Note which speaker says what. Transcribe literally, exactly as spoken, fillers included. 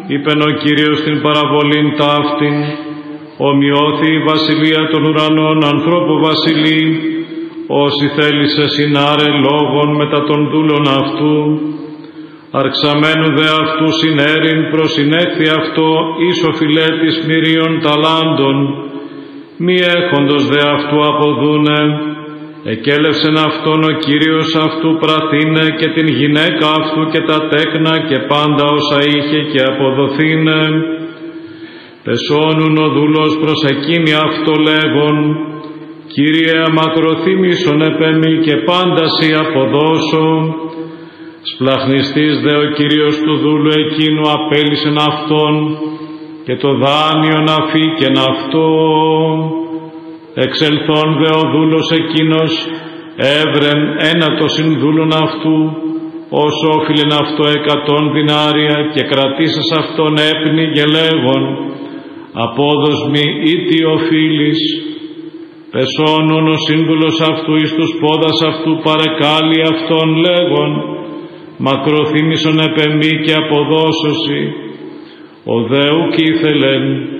Speaker 1: είπεν ο Κύριος την παραβολήν ταύτην, ομοιώθη η βασιλεία των ουρανών ανθρώπου βασιλεί, όσοι θέλησε συνάρε λόγων μετά των δούλων αυτού, αρξαμένου δε αυτού συνέρην προσυνέχθη αυτό εις ο φιλέτης μυρίων ταλάντων, μη έχοντος δε αυτού αποδούνε, εκέλευσεν αυτόν ο Κύριος αυτού πραθήνε και την γυναίκα αυτού και τα τέκνα και πάντα όσα είχε και αποδοθήνε. Πεσώνουν ο δούλος προς εκείνη αυτό λέγον, Κύριε μακροθύμησον επέμει και πάντα σοι αποδώσω. Σπλαχνιστής δε ο Κύριος του δούλου εκείνου απέλυσεν αυτόν και το δάνειον αφήκεν αυτό. Εξελθών δε ο δούλος εκείνος έβρεν ένα το συνδούλων αυτού, όσο όφιλεν αυτό εκατόν δινάρια και κρατήσας αυτόν έπνιγε λέγον, απόδοσμη ή τι οφείλεις. Πεσώνων ο σύμβουλος αυτού εις τους πόδας αυτού παρεκάλει αυτόν λέγον, μακροθύμησον επεμή και αποδώσωση. Ο δε ουκ ήθελεν,